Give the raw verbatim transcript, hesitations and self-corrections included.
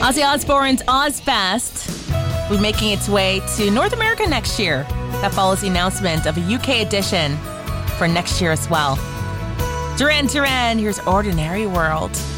Ozzy Osbourne's Ozfest will be making its way to North America next year. That follows the announcement of a U K edition for next year as well. Duran Duran, here's Ordinary World.